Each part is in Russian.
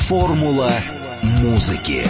Формула музыки.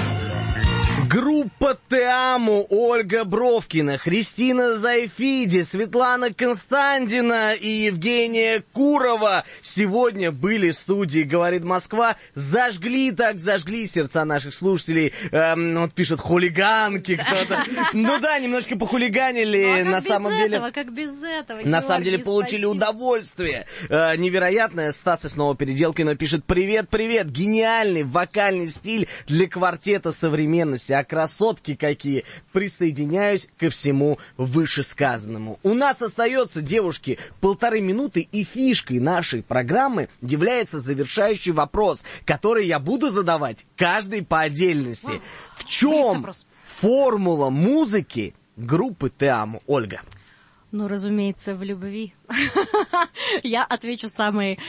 Группа «Теамо», Ольга Бровкина, Христина Зайфиди, Светлана Константина и Евгения Курова сегодня были в студии «Говорит Москва». Зажгли сердца наших слушателей. Вот пишут «хулиганки» кто-то. Ну да, немножко похулиганили. Ну, на самом деле, как без этого? На самом деле получили удовольствие. Невероятное. Стас из Новопеределкина пишет: «Привет, гениальный вокальный стиль для квартета современности. А красотки какие!» Присоединяюсь ко всему вышесказанному. У нас остается, девушки, 1,5 минуты, и фишкой нашей программы является завершающий вопрос, который я буду задавать каждый по отдельности. В чем формула музыки группы «Теамо», Ольга? Ну, разумеется, в любви. Я отвечу самый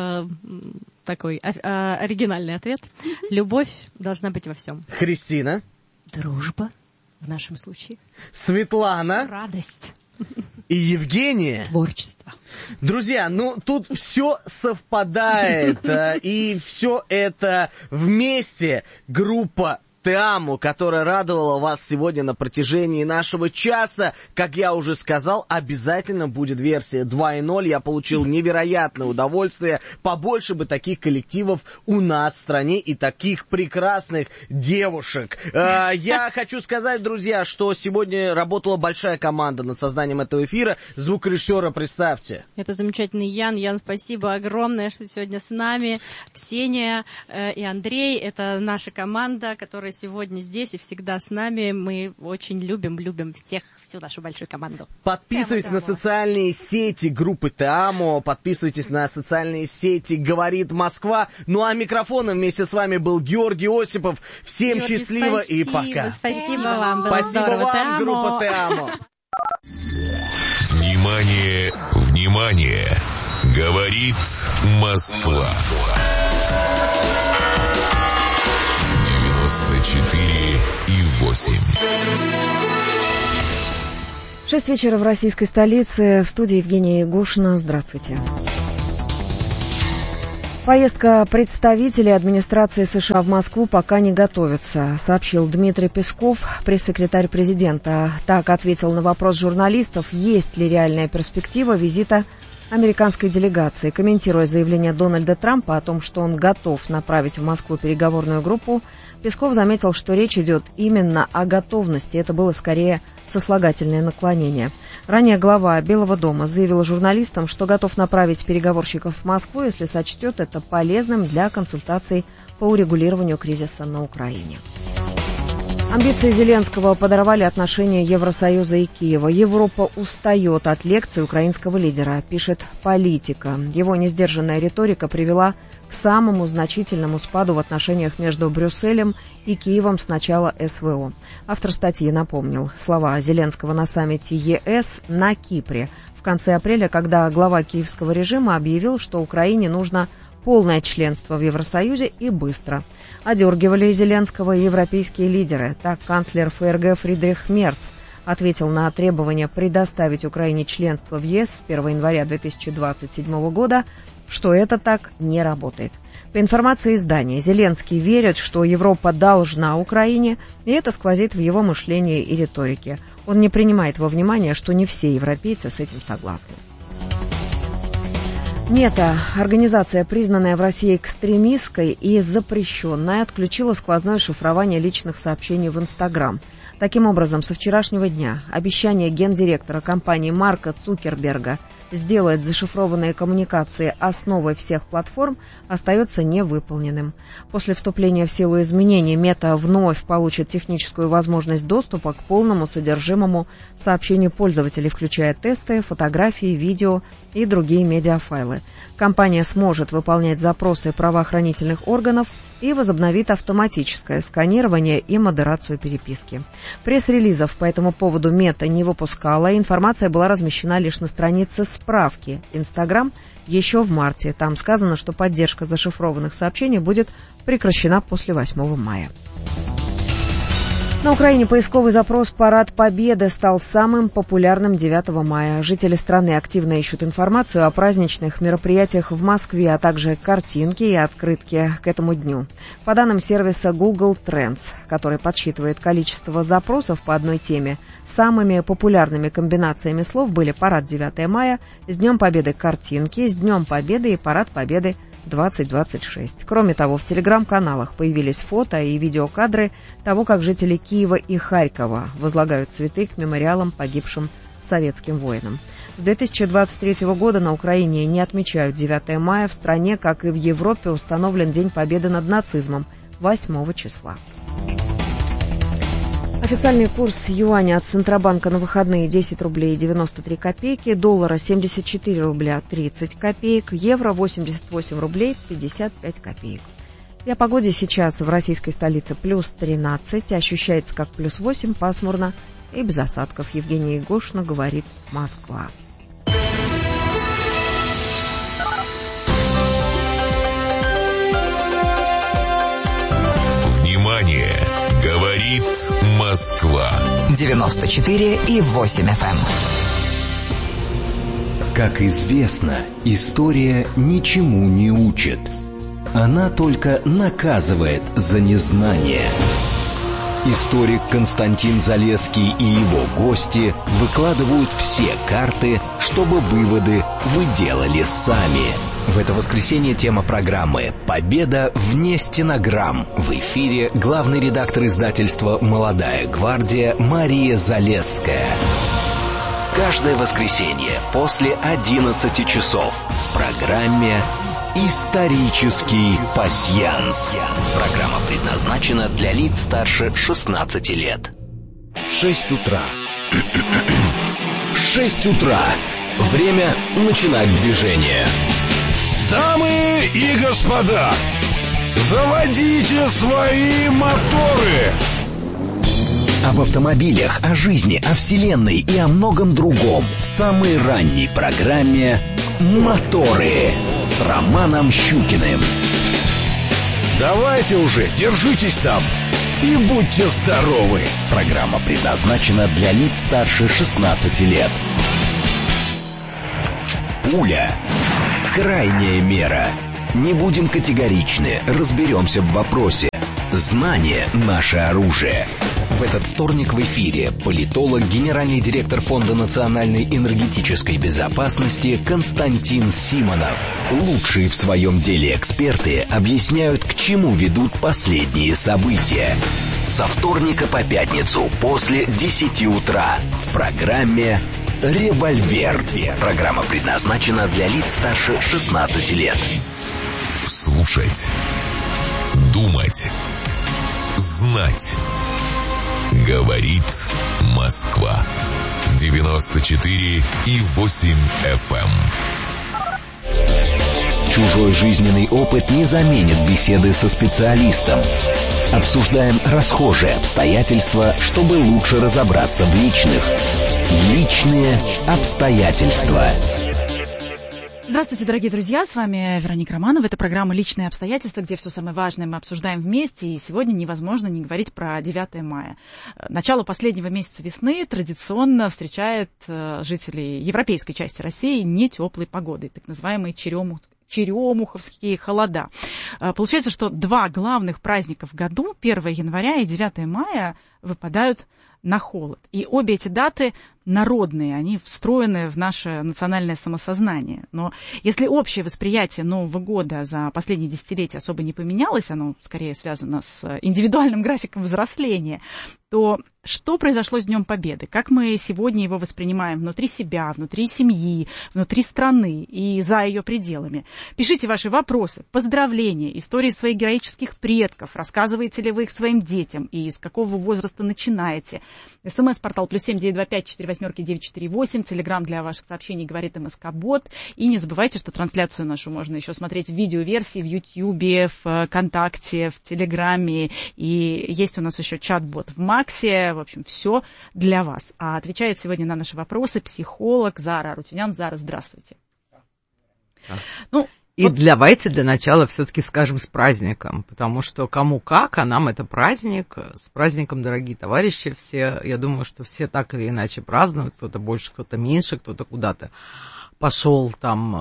такой оригинальный ответ. Любовь должна быть во всем. Христина? Дружба в нашем случае. Светлана? Радость. И Евгения? Творчество. Друзья, ну тут все совпадает, и все это вместе. Группа «Теамо», которая радовала вас сегодня на протяжении нашего часа. Как я уже сказал, обязательно будет версия 2.0. Я получил невероятное удовольствие. Побольше бы таких коллективов у нас в стране и таких прекрасных девушек. Я хочу сказать, друзья, что сегодня работала большая команда над созданием этого эфира. Звукорежиссера представьте. Это замечательный Ян. Ян, спасибо огромное, что сегодня с нами. Ксения и Андрей. Это наша команда, которая сегодня здесь и всегда с нами. Мы очень любим всех, всю нашу большую команду. Подписывайтесь на социальные сети группы «Теамо», подписывайтесь на социальные сети «Говорит Москва». Ну а микрофоном вместе с вами был Георгий Осипов. Всем Георгий, счастливо и пока. Спасибо вам. Было спасибо здорово. вам, «Теамо». группа «Теамо». Внимание, внимание! Говорит Москва. 94,8. 6 вечера в российской столице. В студии Евгения Ягушина. Здравствуйте. Поездка представителей администрации США в Москву пока не готовится, сообщил Дмитрий Песков, пресс-секретарь президента. Так ответил на вопрос журналистов, есть ли реальная перспектива визита американской делегации. Комментируя заявление Дональда Трампа о том, что он готов направить в Москву переговорную группу, Песков заметил, что речь идет именно о готовности. Это было скорее сослагательное наклонение. Ранее глава Белого дома заявил журналистам, что готов направить переговорщиков в Москву, если сочтет это полезным для консультаций по урегулированию кризиса на Украине. Амбиции Зеленского подорвали отношения Евросоюза и Киева. Европа устает от лекций украинского лидера, пишет «Политика». Его несдержанная риторика привела к самому значительному спаду в отношениях между Брюсселем и Киевом с начала СВО. Автор статьи напомнил слова Зеленского на саммите ЕС на Кипре в конце апреля, когда глава киевского режима объявил, что Украине нужно полное членство в Евросоюзе и быстро. Одергивали Зеленского европейские лидеры. Так канцлер ФРГ Фридрих Мерц ответил на требование предоставить Украине членство в ЕС с 1 января 2027 года, что это так не работает. По информации издания, Зеленский верит, что Европа должна Украине, и это сквозит в его мышлении и риторике. Он не принимает во внимание, что не все европейцы с этим согласны. Мета, организация, признанная в России экстремистской и запрещенная, отключила сквозное шифрование личных сообщений в Инстаграм. Таким образом, со вчерашнего дня обещание гендиректора компании Марка Цукерберга сделать зашифрованные коммуникации основой всех платформ остается невыполненным. После вступления в силу изменений Мета вновь получит техническую возможность доступа к полному содержимому сообщений пользователей, включая тесты, фотографии, видео и другие медиафайлы. Компания сможет выполнять запросы правоохранительных органов и возобновит автоматическое сканирование и модерацию переписки. Пресс-релизов по этому поводу Мета не выпускала, информация была размещена лишь на странице справки Instagram еще в марте. Там сказано, что поддержка зашифрованных сообщений будет прекращена после 8 мая. На Украине поисковый запрос «Парад Победы» стал самым популярным 9 мая. Жители страны активно ищут информацию о праздничных мероприятиях в Москве, а также картинки и открытки к этому дню. По данным сервиса Google Trends, который подсчитывает количество запросов по одной теме, самыми популярными комбинациями слов были «Парад 9 мая», «С Днем Победы» картинки, «С Днем Победы» и «Парад Победы 2026». Кроме того, в телеграм-каналах появились фото и видеокадры того, как жители Киева и Харькова возлагают цветы к мемориалам погибшим советским воинам. С 2023 года на Украине не отмечают 9 мая. В стране, как и в Европе, установлен День Победы над нацизмом 8 числа. Официальный курс юаня от Центробанка на выходные 10 рублей 93 копейки, доллара 74 рубля 30 копеек, евро 88 рублей 55 копеек. И о погоде сейчас в российской столице плюс 13, ощущается как плюс 8, пасмурно и без осадков. Евгения Егошина, говорит Москва. Внимание! Говорит Москва. 94,8 FM. Как известно, история ничему не учит. Она только наказывает за незнание. Историк Константин Залесский и его гости выкладывают все карты, чтобы выводы вы делали сами. В это воскресенье тема программы «Победа вне стенограмм». В эфире главный редактор издательства «Молодая гвардия» Мария Залесская. Каждое воскресенье после 11 часов в программе «Исторический пасьянс». Программа предназначена для лиц старше 16 лет. 6 утра. 6 утра. Время начинать движение. Дамы и господа, заводите свои моторы! Об автомобилях, о жизни, о вселенной и о многом другом в самой ранней программе «Моторы» с Романом Щукиным. Давайте уже, держитесь там и будьте здоровы! Программа предназначена для лиц старше 16 лет. Пуля. Крайняя мера. Не будем категоричны, разберемся в вопросе. Знание – наше оружие. В этот вторник в эфире политолог, генеральный директор Фонда национальной энергетической безопасности Константин Симонов. Лучшие в своем деле эксперты объясняют, к чему ведут последние события. Со вторника по пятницу после 10 утра в программе «Револьвер». Программа предназначена для лиц старше 16 лет. Слушать, думать, знать. Говорит Москва. 94,8 FM. Чужой жизненный опыт не заменит беседы со специалистом. Обсуждаем расхожие обстоятельства, чтобы лучше разобраться в личных. Личные обстоятельства. Здравствуйте, дорогие друзья, с вами Вероника Романова. Это программа «Личные обстоятельства», где все самое важное мы обсуждаем вместе. И сегодня невозможно не говорить про 9 мая. Начало последнего месяца весны традиционно встречает жителей европейской части России нетеплой погодой, так называемые черемуховские холода. Получается, что два главных праздника в году, 1 января и 9 мая, выпадают на холод. И обе эти даты народные, они встроены в наше национальное самосознание. Но если общее восприятие Нового года за последние десятилетия особо не поменялось, оно скорее связано с индивидуальным графиком взросления, то что произошло с Днем Победы? Как мы сегодня его воспринимаем внутри себя, внутри семьи, внутри страны и за ее пределами? Пишите ваши вопросы, поздравления, истории своих героических предков. Рассказываете ли вы их своим детям и с какого возраста начинаете? СМС-портал +7 925 48 948. Телеграм для ваших сообщений говорит МСК-бот. И не забывайте, что трансляцию нашу можно еще смотреть в видеоверсии в Ютьюбе, в ВКонтакте, в Телеграме. И есть у нас еще чат-бот в Максе. В общем, все для вас. А отвечает сегодня на наши вопросы психолог Зара Арутюнян. Зара, здравствуйте. Ну, И давайте для начала все-таки скажем с праздником, потому что кому как, а нам это праздник. С праздником, дорогие товарищи, все, я думаю, что все так или иначе празднуют, кто-то больше, кто-то меньше, кто-то куда-то пошел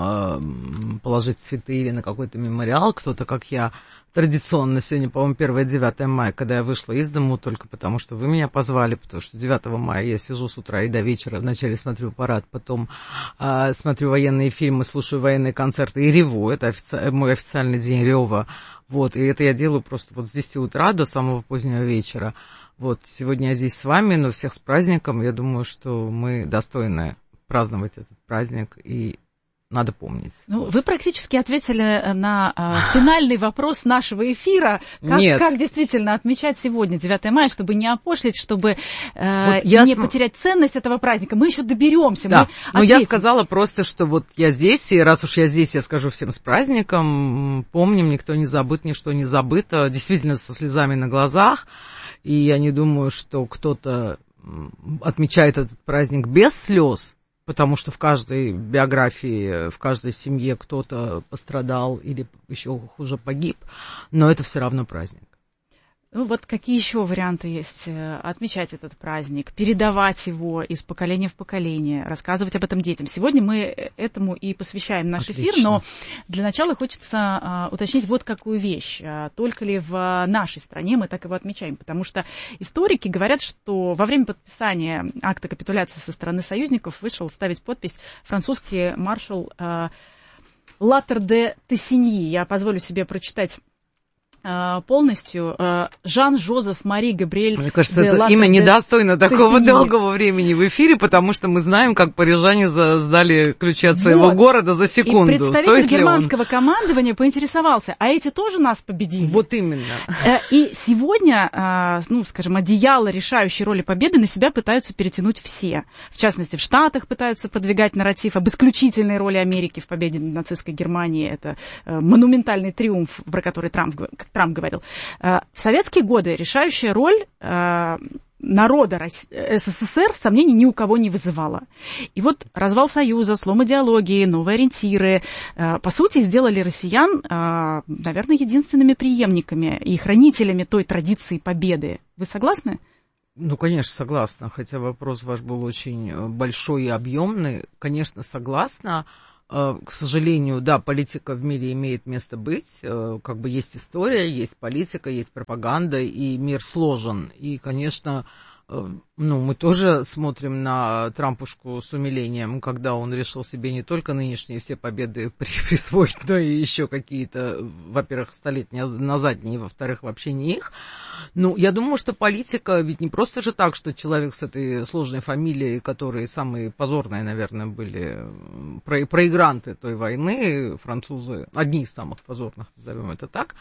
там положить цветы или на какой-то мемориал, кто-то, как я, традиционно сегодня, по-моему, 1-9 мая, когда я вышла из дому, только потому что вы меня позвали, потому что 9 мая я сижу с утра и до вечера, вначале смотрю парад, потом смотрю военные фильмы, слушаю военные концерты и реву, это мой официальный день рева, вот, и это я делаю просто вот с 10 утра до самого позднего вечера, вот, сегодня я здесь с вами, но всех с праздником, я думаю, что мы достойны праздновать этот праздник, и надо помнить. Ну, вы практически ответили на финальный вопрос нашего эфира. Как действительно отмечать сегодня, 9 мая, чтобы не опошлить, чтобы не потерять ценность этого праздника. Мы еще доберемся. Да, но я сказала просто, что вот я здесь, и раз уж я здесь, я скажу всем с праздником. Помним, никто не забыт, ничто не забыто. Действительно, со слезами на глазах. И я не думаю, что кто-то отмечает этот праздник без слез. Потому что в каждой биографии, в каждой семье кто-то пострадал или еще хуже погиб, но это все равно праздник. Ну вот какие еще варианты есть отмечать этот праздник, передавать его из поколения в поколение, рассказывать об этом детям. Сегодня мы этому и посвящаем наш эфир, но для начала хочется уточнить вот какую вещь. Только ли в нашей стране мы так его отмечаем? Потому что историки говорят, что во время подписания акта капитуляции со стороны союзников вышел ставить подпись французский маршал Латер де Тессиньи. Я позволю себе прочитать полностью. Жан-Жозеф Мари Габриэль. Мне кажется, это имя недостойно такого долгого времени в эфире, потому что мы знаем, как парижане сдали ключи от своего города за секунду. И представитель германского командования поинтересовался, а эти тоже нас победили? Вот именно. И сегодня, ну, скажем, одеяло решающей роли победы на себя пытаются перетянуть все. В частности, в Штатах пытаются подвигать нарратив об исключительной роли Америки в победе над нацистской Германией. Это монументальный триумф, про который Трамп говорил. В советские годы решающая роль народа СССР сомнений ни у кого не вызывала. И вот развал Союза, слом идеологии, новые ориентиры, по сути, сделали россиян, наверное, единственными преемниками и хранителями той традиции победы. Вы согласны? Ну, конечно, согласна, хотя вопрос ваш был очень большой и объемный. Конечно, согласна. К сожалению, да, политика в мире имеет место быть, как бы есть история, есть политика, есть пропаганда, и мир сложен. И, конечно, ну, мы тоже смотрим на Трампушку с умилением, когда он решил себе не только нынешние все победы присвоить, но и еще какие-то, во-первых, столетия назад, и, во-вторых, вообще не их. Ну, я думаю, что политика, ведь не просто же так, что человек с этой сложной фамилией, которые самые позорные, наверное, были проигранты той войны, французы, одни из самых позорных, назовем это так,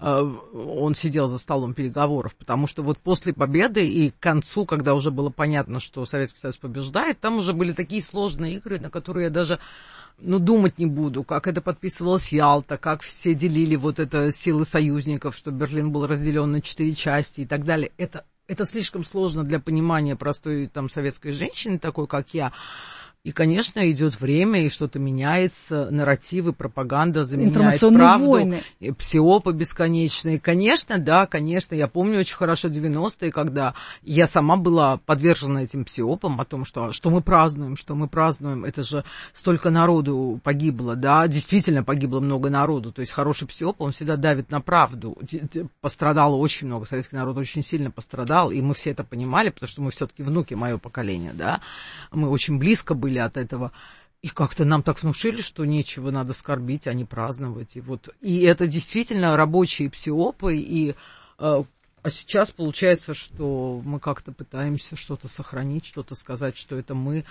он сидел за столом переговоров, потому что вот после победы и к концу, когда уже было понятно, что Советский Союз побеждает, там уже были такие сложные игры, на которые я даже, ну, думать не буду, как это подписывалась Ялта, как все делили вот это силы союзников, что Берлин был разделен на 4 части и так далее. Это слишком сложно для понимания простой там советской женщины, такой, как я. И, конечно, идет время, и что-то меняется, нарративы, пропаганда заменяет правду, войны. Псиопы бесконечные. Конечно, да, конечно, я помню очень хорошо 90-е, когда я сама была подвержена этим псиопам о том, что мы празднуем, это же столько народу погибло, да, действительно погибло много народу, то есть хороший псиоп, он всегда давит на правду. Пострадало очень много, советский народ очень сильно пострадал, и мы все это понимали, потому что мы все-таки внуки, мое поколение, да, мы очень близко были от этого, и как-то нам так внушили, что нечего, надо скорбить, а не праздновать. И это действительно рабочие псиопы, а сейчас получается, что мы как-то пытаемся что-то сохранить, что-то сказать, что это мы.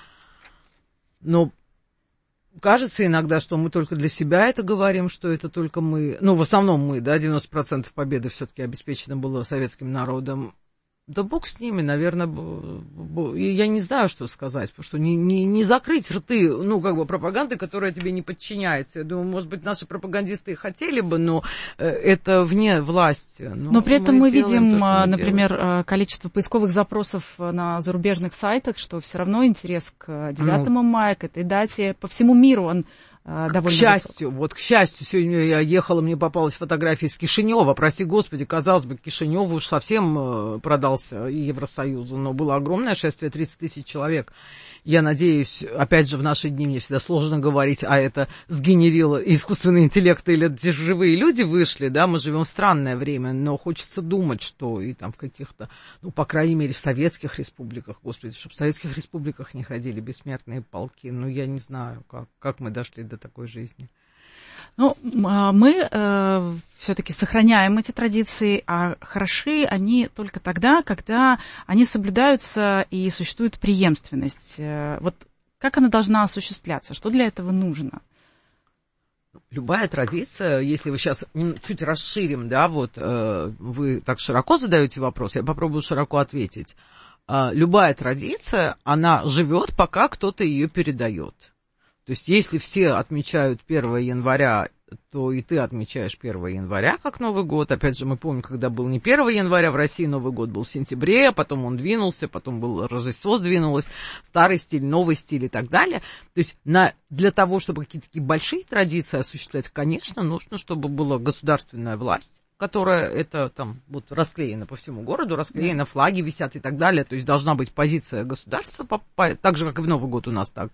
Но кажется иногда, что мы только для себя это говорим, что это только мы. Ну, в основном мы, да, 90% победы все-таки обеспечено было советским народом. Да бог с ними, наверное, я не знаю, что сказать, потому что не закрыть рты, ну, как бы, пропаганды, которая тебе не подчиняется. Я думаю, может быть, наши пропагандисты и хотели бы, но это вне власти. Но при этом мы видим, например, количество поисковых запросов на зарубежных сайтах, что все равно интерес к 9 мая, к этой дате по всему миру он довольно к счастью, высок. к счастью, сегодня я ехала, мне попалась фотография из Кишинева, прости господи, казалось бы, Кишинев уж совсем продался Евросоюзу, но было огромное шествие, 30 тысяч человек. Я надеюсь, опять же, в наши дни мне всегда сложно говорить, а это сгенерило искусственный интеллект или это живые люди вышли, да, мы живем в странное время, но хочется думать, что и там в каких-то, по крайней мере, в советских республиках, господи, чтобы в советских республиках не ходили бессмертные полки, я не знаю, как мы дошли до такой жизни. Мы все-таки сохраняем эти традиции, а хороши они только тогда, когда они соблюдаются и существует преемственность. Вот как она должна осуществляться? Что для этого нужно? Любая традиция, если вы сейчас чуть расширим, да, вы так широко задаете вопрос, я попробую широко ответить. Любая традиция, она живет, пока кто-то ее передает. То есть, если все отмечают 1 января, то и ты отмечаешь 1 января как Новый год. Опять же, мы помним, когда был не 1 января, в России Новый год был в сентябре, потом он двинулся, потом было Рождество сдвинулось, старый стиль, новый стиль и так далее. То есть, для того, чтобы какие-то такие большие традиции осуществлять, конечно, нужно, чтобы была государственная власть, которая это там расклеена по всему городу, расклеена, флаги висят и так далее. То есть должна быть позиция государства, так же, как и в Новый год у нас так,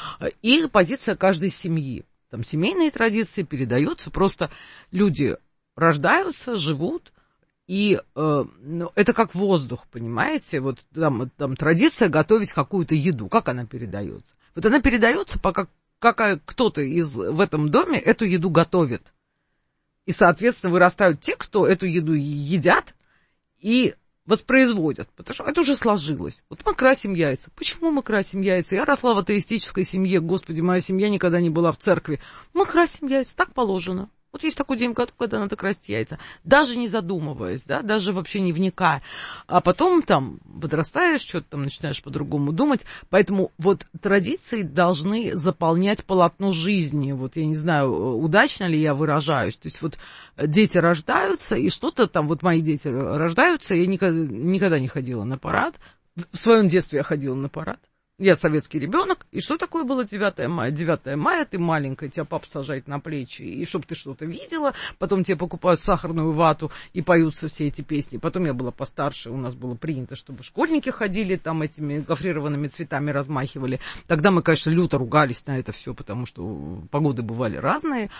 и позиция каждой семьи. Там семейные традиции передаются, просто люди рождаются, живут, и это как воздух, понимаете? Там традиция готовить какую-то еду, как она передается? Она передается, пока кто-то в этом доме эту еду готовит. И, соответственно, вырастают те, кто эту еду едят и воспроизводят, потому что это уже сложилось. Мы красим яйца. Почему мы красим яйца? Я росла в атеистической семье, господи, моя семья никогда не была в церкви. Мы красим яйца, так положено. Есть такой день, когда надо красить яйца. Даже не задумываясь, да, даже вообще не вникая. А потом там подрастаешь, что-то там начинаешь по-другому думать. Поэтому традиции должны заполнять полотно жизни. Я не знаю, удачно ли я выражаюсь. То есть дети рождаются, и что-то там, мои дети рождаются, я никогда не ходила на парад. В своем детстве я ходила на парад. Я советский ребенок, и что такое было 9 мая? 9 мая, ты маленькая, тебя папа сажает на плечи, и чтобы ты что-то видела, потом тебе покупают сахарную вату, и поются все эти песни. Потом я была постарше, у нас было принято, чтобы школьники ходили, там этими гофрированными цветами размахивали. Тогда мы, конечно, люто ругались на это все, потому что погоды бывали разные.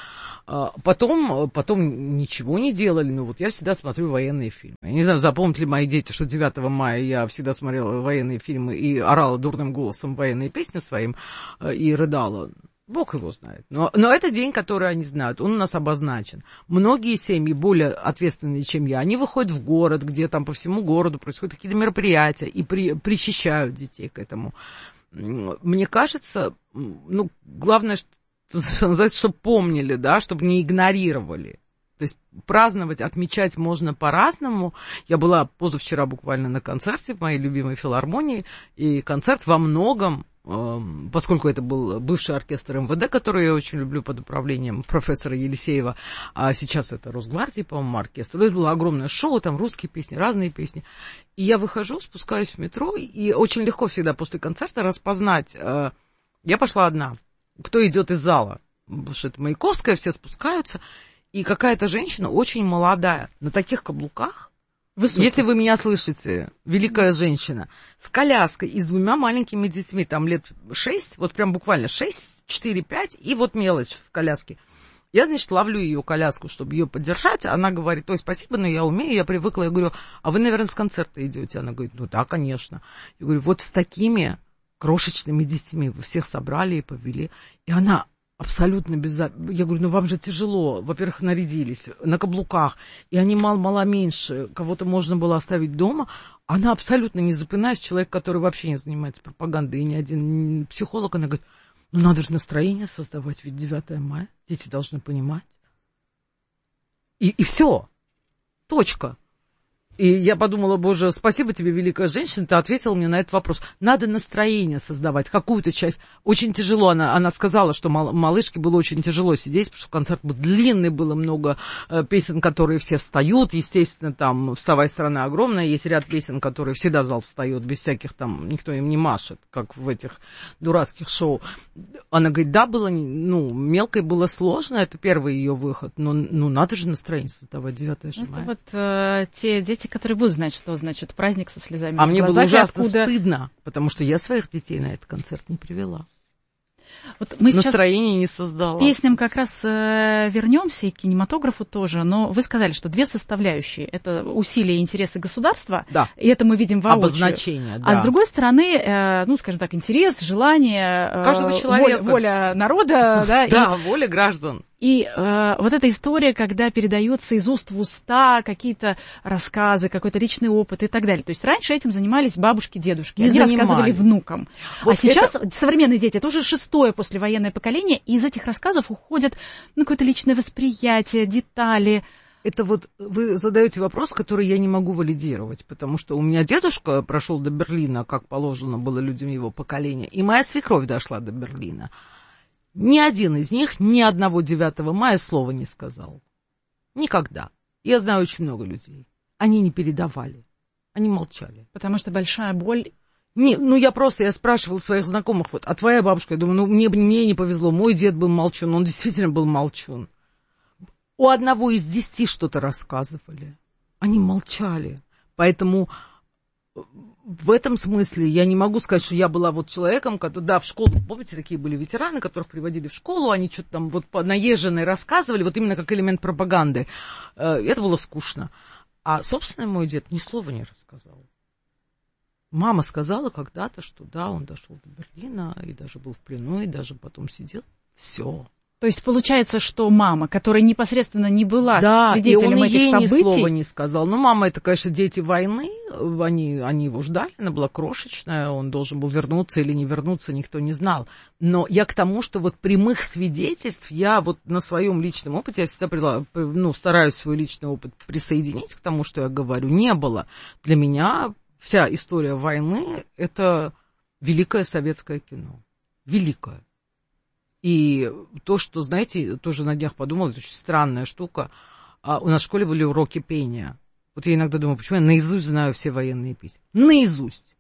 Потом ничего не делали, я всегда смотрю военные фильмы. Я не знаю, запомнят ли мои дети, что 9 мая я всегда смотрела военные фильмы и орала дурным голосом военные песни своим и рыдала. Бог его знает. Но это день, который они знают, он у нас обозначен. Многие семьи, более ответственные, чем я, они выходят в город, где там по всему городу происходят какие-то мероприятия и причащают детей к этому. Мне кажется, главное, чтобы помнили, да, чтобы не игнорировали. То есть праздновать, отмечать можно по-разному. Я была позавчера буквально на концерте в моей любимой филармонии, и концерт во многом, поскольку это был бывший оркестр МВД, который я очень люблю под управлением профессора Елисеева, а сейчас это Росгвардии, по-моему, оркестр. Это было огромное шоу, там русские песни, разные песни. И я выхожу, спускаюсь в метро, и очень легко всегда после концерта распознать. Я пошла одна. Кто идет из зала? Потому что это Маяковская, все спускаются. И какая-то женщина очень молодая, на таких каблуках, если вы меня слышите, великая женщина, с коляской и с 2 маленькими детьми, там лет 6, прям буквально 6, 4, 5, и мелочь в коляске. Я, ловлю ее коляску, чтобы ее поддержать. Она говорит: ой, спасибо, но я умею, я привыкла. Я говорю: а вы, наверное, с концерта идете? Она говорит: да, конечно. Я говорю: с такими крошечными детьми вы всех собрали и повели. И она абсолютно Я говорю: вам же тяжело. Во-первых, нарядились на каблуках, и они мало меньше. Кого-то можно было оставить дома. Она абсолютно не запинаясь, человек, который вообще не занимается пропагандой, и ни один психолог, она говорит: надо же настроение создавать, ведь 9 мая, дети должны понимать. И все. Точка. И я подумала, боже, спасибо тебе, великая женщина, ты ответила мне на этот вопрос. Надо настроение создавать, какую-то часть. Очень тяжело, она сказала, что малышке было очень тяжело сидеть, потому что концерт был длинный, было много песен, которые все встают. Естественно, там «Вставай, страна огромная», есть ряд песен, которые всегда зал встает, без всяких там, никто им не машет, как в этих дурацких шоу. Она говорит, да, было, мелкой было сложно, это первый ее выход, но надо же настроение создавать, 9 мая. Это вот те дети, которые будут знать, что значит праздник со слезами А в мне глазах, было ужасно откуда... стыдно, потому что я своих детей на этот концерт не привела. Вот мы настроение не создала. К песням как раз вернемся, и к кинематографу тоже, но вы сказали, что две составляющие. Это усилия и интересы государства, да. И это мы видим воочию. Обозначение, да. А с другой стороны, скажем так, интерес, желание, каждого человека. Воля народа. Да, воля граждан. И вот эта история, когда передается из уст в уста какие-то рассказы, какой-то личный опыт и так далее. То есть раньше этим занимались бабушки, дедушки. Они рассказывали внукам. Вот сейчас современные дети, это уже 6-е послевоенное поколение, и из этих рассказов уходит какое-то личное восприятие, детали. Это вот вы задаете вопрос, который я не могу валидировать, потому что у меня дедушка прошел до Берлина, как положено было людям его поколения, и моя свекровь дошла до Берлина. Ни один из них ни одного 9 мая слова не сказал. Никогда. Я знаю очень много людей. Они не передавали. Они молчали. Потому что большая боль... Я спрашивала своих знакомых, а твоя бабушка, я думаю, мне не повезло, мой дед был молчун, он действительно был молчун. У одного из 10 что-то рассказывали. Они молчали. Поэтому... В этом смысле я не могу сказать, что я была вот человеком, который, в школу, помните, такие были ветераны, которых приводили в школу, они что-то там вот наезженные рассказывали, вот именно как элемент пропаганды. Это было скучно. А, собственно, мой дед ни слова не рассказал. Мама сказала когда-то, что да, он дошел до Берлина, и даже был в плену, и даже потом сидел. Все. То есть получается, что мама, которая непосредственно не была свидетелем этих событий... Да, и он ей ни слова не сказал. Мама, это, конечно, дети войны, они его ждали, она была крошечная, он должен был вернуться или не вернуться, никто не знал. Но я к тому, что вот прямых свидетельств, я вот на своем личном опыте, я всегда стараюсь свой личный опыт присоединить к тому, что я говорю, не было. Для меня вся история войны – это великое советское кино. Великое. И то, что, знаете, тоже на днях подумала, это очень странная штука. У нас в школе были уроки пения. Вот я иногда думаю, почему я наизусть знаю все военные песни. Наизусть.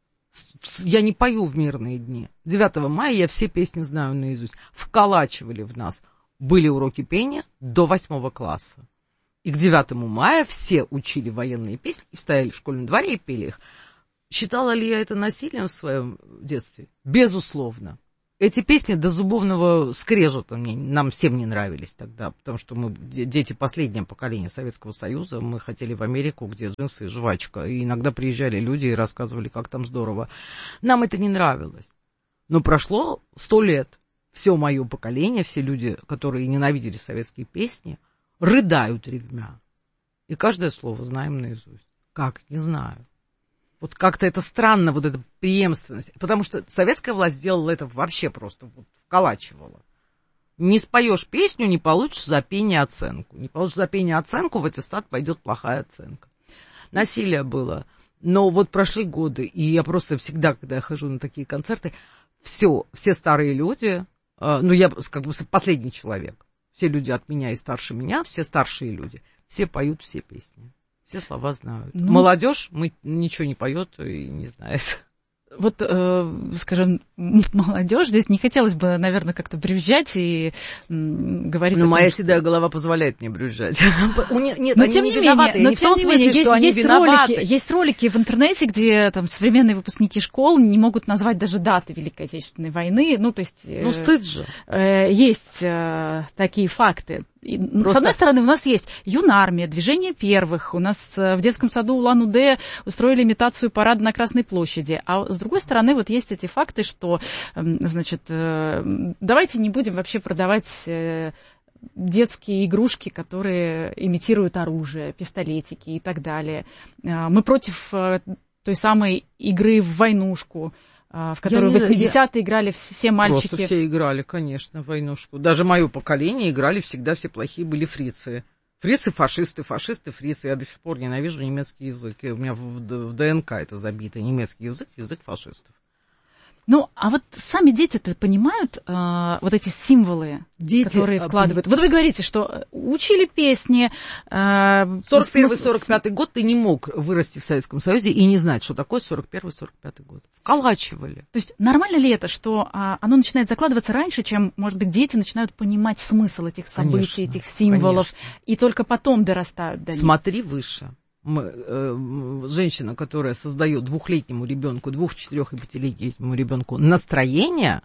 Я не пою в мирные дни. 9 мая я все песни знаю наизусть. Вколачивали в нас. Были уроки пения до 8 класса. И к 9 мая все учили военные песни и стояли в школьном дворе и пели их. Считала ли я это насилием в своем детстве? Безусловно. Эти песни до зубовного скрежета нам всем не нравились тогда, потому что мы дети последнего поколения Советского Союза, мы хотели в Америку, где джинсы и жвачка, и иногда приезжали люди и рассказывали, как там здорово. Нам это не нравилось. Но прошло 100 лет. Все мое поколение, все люди, которые ненавидели советские песни, рыдают ревмя. И каждое слово знаем наизусть. Как? Не знаю. Вот как-то это странно, вот эта преемственность. Потому что советская власть делала это вообще просто вколачивала. Не споешь песню, не получишь за пение оценку. Не получишь за пение оценку, в аттестат пойдет плохая оценка. Насилие было. Но вот прошли годы, и я просто всегда, когда я хожу на такие концерты, все старые люди, я как бы последний человек, все люди от меня и старше меня, все старшие люди, все поют все песни. Все слова знают. Молодежь ничего не поет и не знает. Вот, скажем, молодежь здесь не хотелось бы, наверное, как-то брюзжать и говорить. Но моя седая голова позволяет мне брюзжать. Нет, но они тем не не виноваты. менее, Не в том смысле, что они виноваты. Есть ролики в интернете, где там современные выпускники школ не могут назвать даже даты Великой Отечественной войны. Стыд же. Есть такие факты. С одной стороны, у нас есть Юнармия, Движение первых. У нас в детском саду Улан-Удэ устроили имитацию парада на Красной площади. А с другой стороны, вот есть эти факты, что, давайте не будем вообще продавать детские игрушки, которые имитируют оружие, пистолетики и так далее. Мы против той самой игры в войнушку, в которую в 80-е играли все мальчики. Просто все играли, конечно, в войнушку. Даже мое поколение играли всегда, все плохие были фрицы. Фрицы, фашисты, фрицы. Я до сих пор ненавижу немецкий язык. И у меня в ДНК это забито. Немецкий язык, язык фашистов. Ну, а вот сами дети-то понимают вот эти символы, которые вкладывают? Вот вы говорите, что учили песни. 41-45 год ты не мог вырасти в Советском Союзе и не знать, что такое 41-45 год. Вколачивали. То есть нормально ли это, что оно начинает закладываться раньше, чем, может быть, дети начинают понимать смысл этих событий, этих символов, и только потом дорастают до них? Смотри выше. Женщина, которая создает 2-летнему ребенку, 2-, 4- и 5-летнему ребенку настроение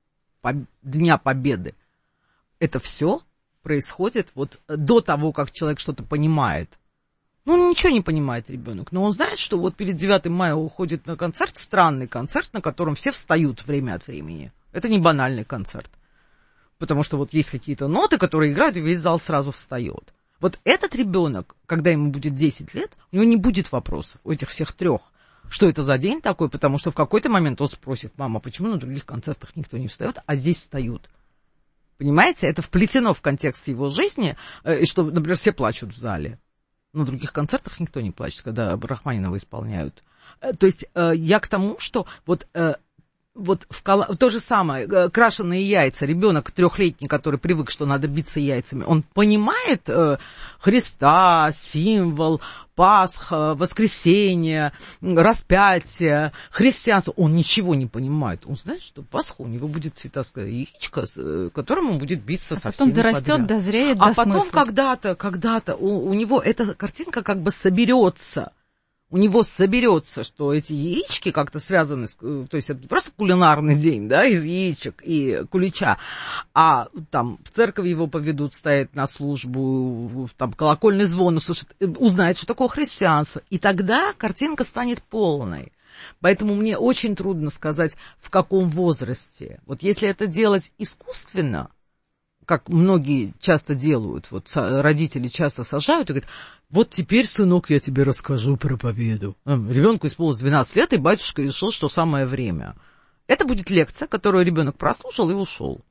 Дня Победы, это все происходит вот до того, как человек что-то понимает. Ну, он ничего не понимает, ребенок, но он знает, что вот перед 9 мая уходит на концерт, странный концерт, на котором все встают время от времени. Это не банальный концерт, потому что вот есть какие-то ноты, которые играют, и весь зал сразу встает. Вот этот ребенок, когда ему будет 10 лет, у него не будет вопросов, у этих всех 3. Что это за день такой? Потому что в какой-то момент он спросит: мама, почему на других концертах никто не встает, а здесь встают? Понимаете, это вплетено в контекст его жизни, и что, например, все плачут в зале. На других концертах никто не плачет, когда Рахманинова исполняют. То есть я к тому, что вот то же самое, крашеные яйца. Ребенок 3-летний, который привык, что надо биться яйцами, он понимает Христа, символ, Пасха, воскресенье, распятие, христианство. Он ничего не понимает. Он знает, что Пасха у него будет цветастое яичко, которым он будет биться со всеми подряд. Потом дорастет, дозреет до смысла. А потом когда-то у него эта картинка как бы соберется. У него соберется, что эти яички как-то связаны, то есть это не просто кулинарный день, да, из яичек и кулича, а там в церковь его поведут, стоять на службу, там колокольный звон услышит, узнает, что такое христианство, и тогда картинка станет полной. Поэтому мне очень трудно сказать, в каком возрасте. Вот если это делать искусственно, как многие часто делают, вот родители часто сажают и говорят: вот теперь, сынок, я тебе расскажу про победу. Ребенку исполнилось 12 лет, и батюшка решил, что самое время. Это будет лекция, которую ребенок прослушал и ушел.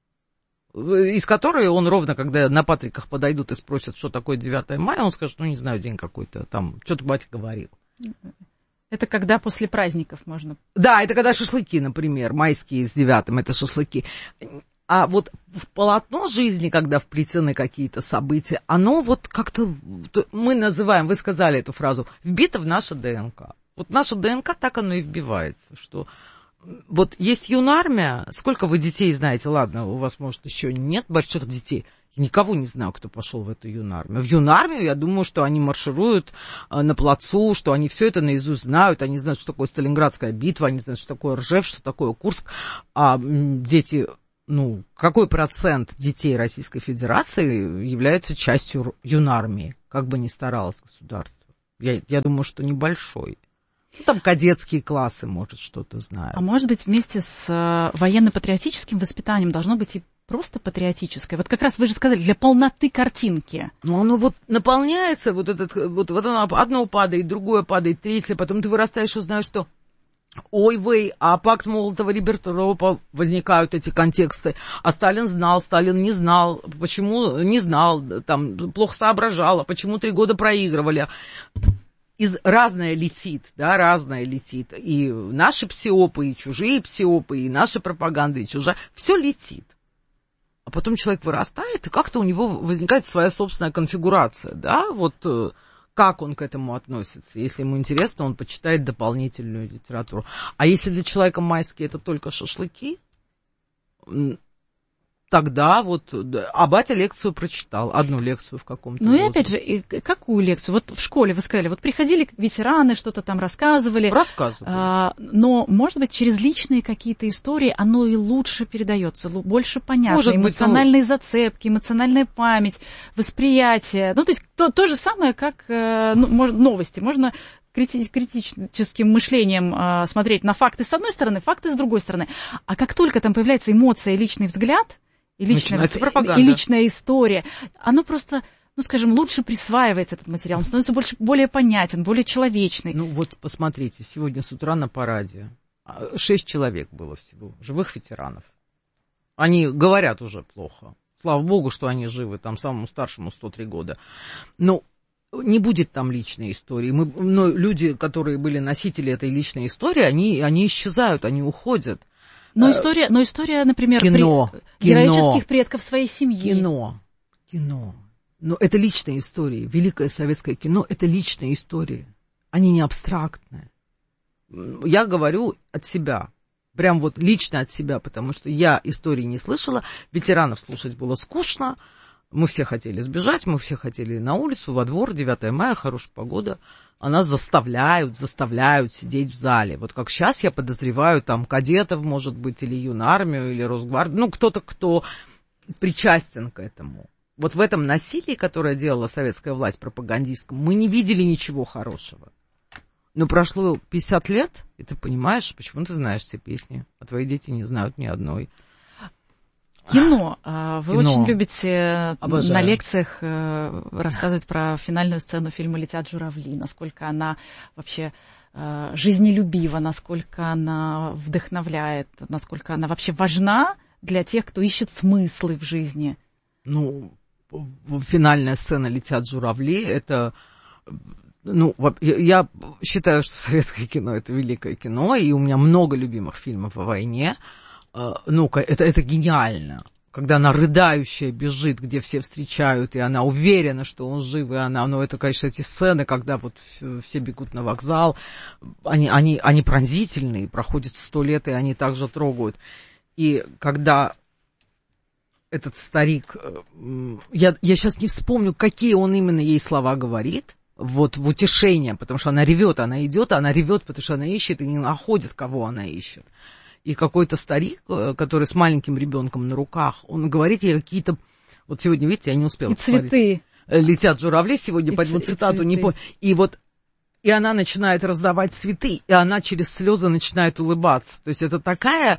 Из которой он ровно, когда на Патриках подойдут и спросят, что такое 9 мая, он скажет: ну, не знаю, день какой-то, там, что-то батя говорил. Это когда после праздников можно... Да, это когда шашлыки, например, майские с 9-м, это шашлыки. А вот в полотно жизни, когда вплетены какие-то события, оно вот как-то, мы называем, вы сказали эту фразу, вбито в наше ДНК. Вот наша ДНК так оно и вбивается, что вот есть юнармия, сколько вы детей знаете, ладно, у вас, может, еще нет больших детей, я никого не знаю, кто пошел в эту юнармию. В юнармию, я думаю, что они маршируют на плацу, что они все это наизусть знают, они знают, что такое Сталинградская битва, они знают, что такое Ржев, что такое Курск, а дети... Ну, какой процент детей Российской Федерации является частью юнармии, как бы ни старалось государство? Я думаю, что небольшой. Ну, там кадетские классы, может, что-то знают. А может быть, вместе с военно-патриотическим воспитанием должно быть и просто патриотическое? Вот как раз вы же сказали, для полноты картинки. Ну, оно вот наполняется, вот оно одно падает, другое падает, третье, потом ты вырастаешь и знаешь, что... Ой-вей, а пакт Молотова-Риббентропа, возникают эти контексты. А Сталин знал, Сталин не знал. Почему не знал, там, плохо соображал, а почему 3 года проигрывали. Разное летит, да, разное летит. И наши псиопы, и чужие псиопы, и наша пропаганда, и чужая. Все летит. А потом человек вырастает, и как-то у него возникает своя собственная конфигурация, да, вот... Как он к этому относится? Если ему интересно, он почитает дополнительную литературу. А если для человека майские это только шашлыки, тогда вот... А батя лекцию прочитал, одну лекцию в каком-то Ну и опять же, какую лекцию? Вот в школе вы сказали, вот приходили ветераны, что-то там рассказывали. Рассказывали. Но, может быть, через личные какие-то истории оно и лучше передается, больше понятно. Может быть, эмоциональные зацепки, эмоциональная память, восприятие. Ну, то есть то же самое, как новости. Можно критическим мышлением смотреть на факты с одной стороны, факты с другой стороны. А как только там появляется эмоция и личный взгляд, и личная история, оно просто, ну, скажем, лучше присваивается этот материал, он становится более понятен, более человечный. Ну, вот посмотрите, сегодня с утра на параде 6 человек было всего, живых ветеранов. Они говорят уже плохо. Слава богу, что они живы, там самому старшему 103 года. Но не будет там личной истории. Но люди, которые были носители этой личной истории, они исчезают, они уходят. Но история, например, героических предков своей семьи. Кино. Но это личные истории. Великое советское кино — это личные истории. Они не абстрактные. Я говорю от себя. Прям вот лично от себя, потому что я истории не слышала. Ветеранов слушать было скучно. Мы все хотели сбежать, мы все хотели на улицу, во двор, 9 мая, хорошая погода. А нас заставляют сидеть в зале. Вот как сейчас я подозреваю, там, кадетов, может быть, или юнармию, или Росгвардию. Ну, кто-то, кто причастен к этому. Вот в этом насилии, которое делала советская власть пропагандистском, мы не видели ничего хорошего. Но прошло 50 лет, и ты понимаешь, почему ты знаешь все песни, а твои дети не знают ни одной. Кино. Вы очень любите Обожаю. На лекциях рассказывать про финальную сцену фильма «Летят журавли», насколько она вообще жизнелюбива, насколько она вдохновляет, насколько она вообще важна для тех, кто ищет смыслы в жизни. Ну, финальная сцена «Летят журавли» — это... Ну, я считаю, что советское кино — это великое кино, и у меня много любимых фильмов о войне. Ну, это гениально. Когда она рыдающая бежит, где все встречают, и она уверена, что он жив, и она... Ну, это, конечно, эти сцены, когда вот все бегут на вокзал, они пронзительные, проходит 100 лет, и они также трогают. И когда... этот старик, я сейчас не вспомню, какие он именно ей слова говорит, вот в утешение, потому что она ревет, она идет, она ревет, потому что она ищет и не находит, кого она ищет. И какой-то старик, который с маленьким ребенком на руках, он говорит ей какие-то... Вот сегодня, видите, я не успела посмотреть. Цветы. «Летят журавли» сегодня, по цитату не помню. И вот и она начинает раздавать цветы, и она через слезы начинает улыбаться. То есть это такая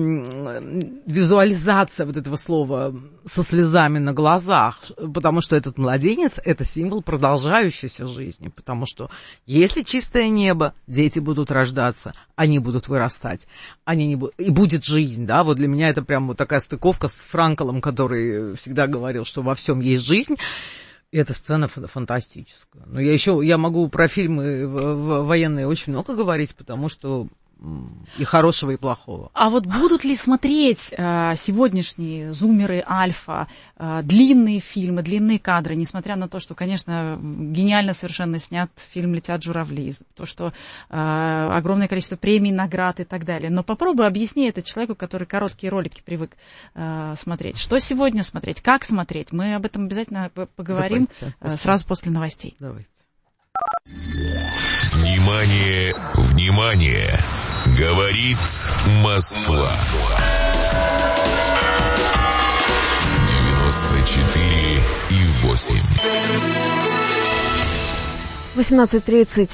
визуализация вот этого слова со слезами на глазах, потому что этот младенец — это символ продолжающейся жизни, потому что если чистое небо, дети будут рождаться, они будут вырастать, они не будут, и будет жизнь, да, вот для меня это прям вот такая стыковка с Франклом, который всегда говорил, что во всем есть жизнь. И эта сцена фантастическая. Но я могу про фильмы военные очень много говорить, потому что и хорошего, и плохого. А вот будут ли смотреть сегодняшние зумеры, альфа, длинные фильмы, длинные кадры, несмотря на то, что, конечно, гениально совершенно снят фильм «Летят журавли», то, что огромное количество премий, наград и так далее. Но попробуй объясни это человеку, который короткие ролики привык смотреть. Что сегодня смотреть, как смотреть? Мы об этом обязательно поговорим. Давайте, сразу после новостей. Давайте. Внимание, внимание! Говорит Москва. 94,8. 18:30